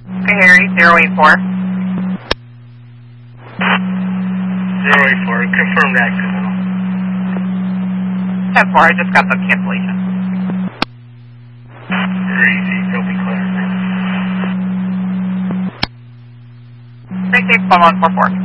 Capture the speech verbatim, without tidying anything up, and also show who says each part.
Speaker 1: Okay, Harry, zero eight four.
Speaker 2: zero eight four, confirmed accidental.
Speaker 1: ten four, I just got the cancellation.
Speaker 2: Very easy, they'll be clear.
Speaker 1: three six one one four four.